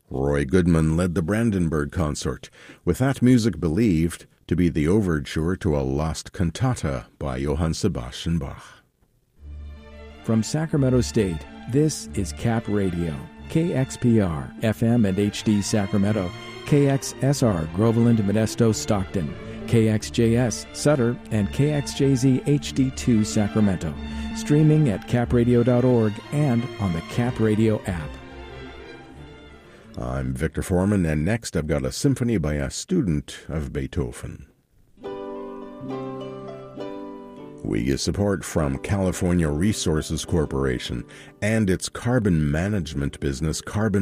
Roy Goodman led the Brandenburg Consort, with that music believed to be the overture to a lost cantata by Johann Sebastian Bach. From Sacramento State, this is Cap Radio, KXPR, FM and HD Sacramento, KXSR, Groveland, Modesto, Stockton, KXJS, Sutter, and KXJZ HD2 Sacramento, streaming at capradio.org and on the Cap Radio app. I'm Victor Foreman, and next I've got a symphony by a student of Beethoven. We get support from California Resources Corporation and its carbon management business, Carbon